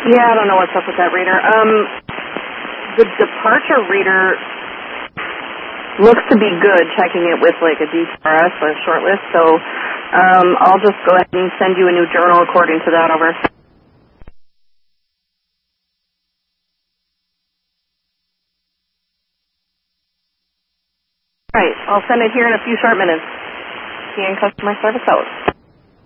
Yeah, I don't know what's up with that reader. The departure reader looks to be good, checking it with like a DRS or a short list, so I'll just go ahead and send you a new journal according to that. Over. Right, I'll send it here in a few short minutes. See you in customer service out.